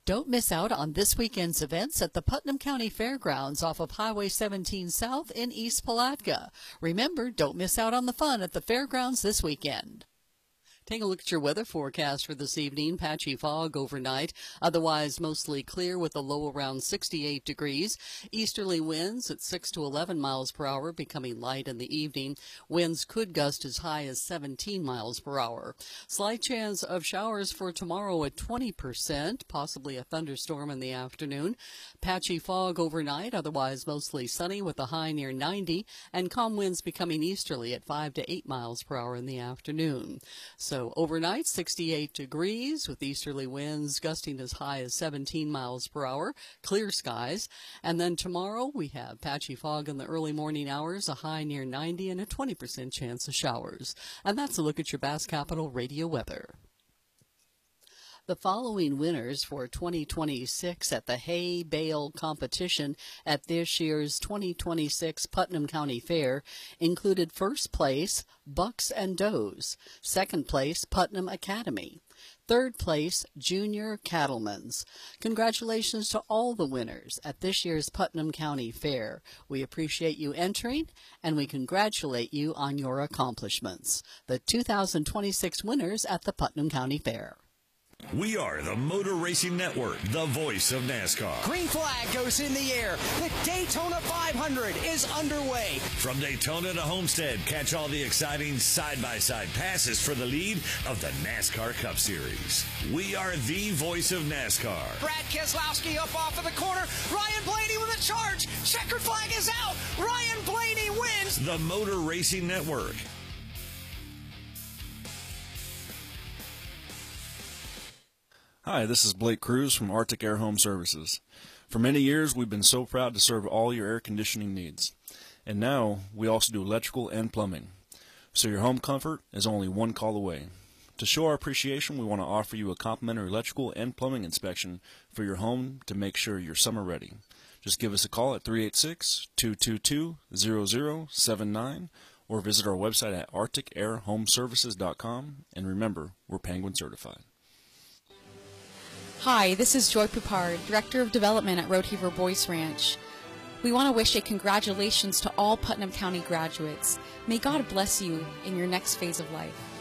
Don't miss out on this weekend's events at the Putnam County Fairgrounds off of Highway 17 South in East Palatka. Remember, don't miss out on the fun at the fairgrounds this weekend. Take a look at your weather forecast for this evening. Patchy fog overnight, otherwise mostly clear with a low around 68 degrees. Easterly winds at 6 to 11 miles per hour, becoming light in the evening. Winds could gust as high as 17 miles per hour. Slight chance of showers for tomorrow at 20%, possibly a thunderstorm in the afternoon. Patchy fog overnight, otherwise mostly sunny with a high near 90, and calm winds becoming easterly at 5 to 8 miles per hour in the afternoon. So overnight, 68 degrees with easterly winds gusting as high as 17 miles per hour, clear skies. And then tomorrow we have patchy fog in the early morning hours, a high near 90 and a 20% chance of showers. And that's a look at your Bass Capital radio weather. The following winners for 2026 at the hay bale competition at this year's 2026 Putnam County Fair included first place, Bucks and Does, second place, Putnam Academy, third place, Junior Cattlemen's. Congratulations to all the winners at this year's Putnam County Fair. We appreciate you entering, and we congratulate you on your accomplishments. The 2026 winners at the Putnam County Fair. We are the Motor Racing Network, the voice of NASCAR. Green flag goes in the air. The Daytona 500 is underway. From Daytona to Homestead, catch all the exciting side-by-side passes for the lead of the NASCAR Cup Series. We are the voice of NASCAR. Brad Keselowski up off of the corner. Ryan Blaney with a charge. Checkered flag is out. Ryan Blaney wins. The Motor Racing Network. Hi, this is Blake Cruz from Arctic Air Home Services. For many years, we've been so proud to serve all your air conditioning needs. And now, we also do electrical and plumbing. So your home comfort is only one call away. To show our appreciation, we want to offer you a complimentary electrical and plumbing inspection for your home to make sure you're summer ready. Just give us a call at 386-222-0079 or visit our website at arcticairhomeservices.com. And remember, we're Penguin certified. Hi, this is Joy Poupard, Director of Development at Roadheaver Boys Ranch. We want to wish a congratulations to all Putnam County graduates. May God bless you in your next phase of life.